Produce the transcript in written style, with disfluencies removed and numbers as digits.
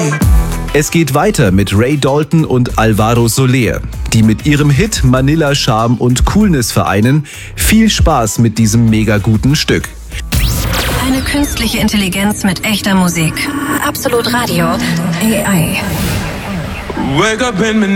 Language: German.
Es geht weiter mit Ray Dalton und Alvaro Soler, die mit ihrem Hit Manila Charme und Coolness vereinen. Viel Spaß mit diesem mega guten Stück. Eine künstliche Intelligenz mit echter Musik. Absolut Radio. AI. Wake up in